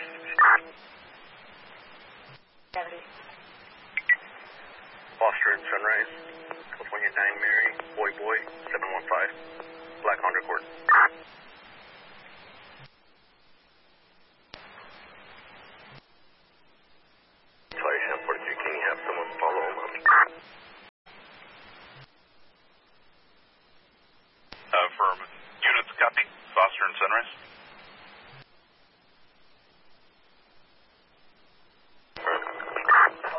Sunrise. 70. Foster and Sunrise. California 9 Mary. Boy 715. Black Honda Accord. Violation 43, can you have someone follow him up? Affirmative. Units copy. Foster and Sunrise.